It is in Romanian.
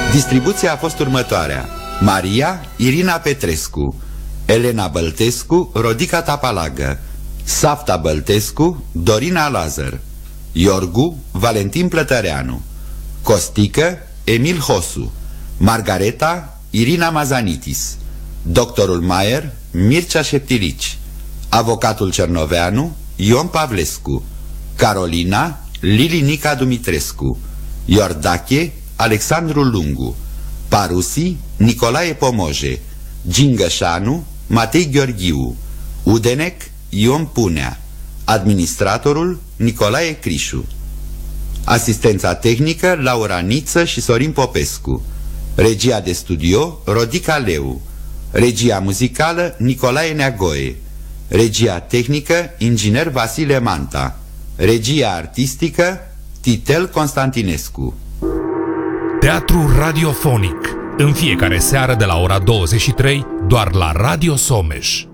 Distribuția a fost următoarea: Maria Irina Petrescu, Elena Băltescu, Rodica Tapalagă, Safta Băltescu, Dorina Lazar, Iorgu, Valentin Plătăreanu, Costică, Emil Hosu, Margareta, Irina Mazanitis, Doctorul Maier, Mircea Șeptilici, Avocatul Cernoveanu, Ion Pavlescu, Carolina, Lili Nica Dumitrescu, Iordache, Alexandru Lungu, Parusi, Nicolae Pomoje, Gingășanu, Matei Gheorghiu, Udenec, Ion Punea, Administratorul Nicolae Crișu. Asistența tehnică Laura Niță și Sorin Popescu. Regia de studio Rodica Leu. Regia muzicală Nicolae Neagoe. Regia tehnică Inginer Vasile Manta. Regia artistică Titel Constantinescu. Teatru radiofonic, în fiecare seară de la ora 23, doar la Radio Someș.